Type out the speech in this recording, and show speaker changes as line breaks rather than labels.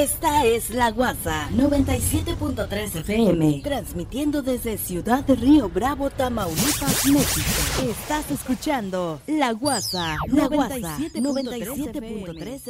Esta es La Guasa 97.3 FM, transmitiendo desde Ciudad de Río Bravo, Tamaulipas, México. Estás escuchando La Guasa 97.3 FM.